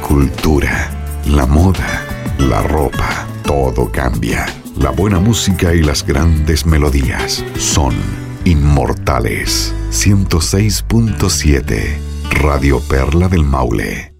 cultura, la moda, la ropa, todo cambia. La buena música y las grandes melodías son inmortales. 106.7 Radio Perla del Maule.